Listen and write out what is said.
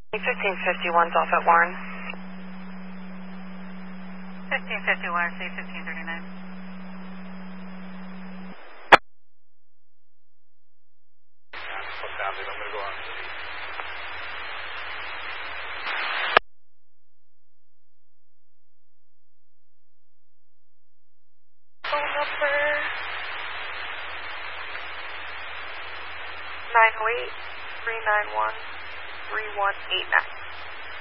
1551's off at Warren. 1550 Warren, C 1539. I'm going to go on to the phone number 908-391-3189.